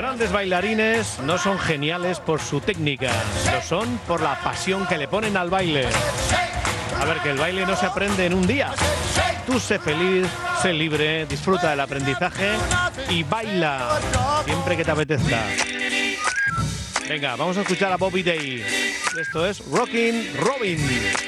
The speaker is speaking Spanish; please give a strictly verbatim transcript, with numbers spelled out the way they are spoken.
grandes bailarines no son geniales por su técnica, lo son por la pasión que le ponen al baile. A ver, que el baile no se aprende en un día. Tú sé feliz, sé libre, disfruta del aprendizaje y baila siempre que te apetezca. Venga, vamos a escuchar a Bobby Day. Esto es Rockin' Robin.